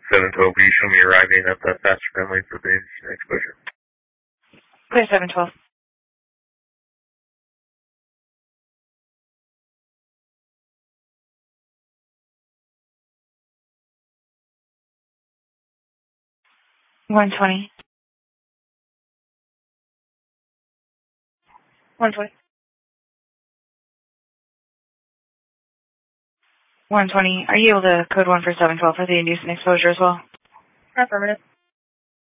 712, will you show me arriving at the faster gun lane for base exposure? Clear 712. One 120. 120. 120. Are you able to code 1 for 712 for the inducing exposure as well? Affirmative.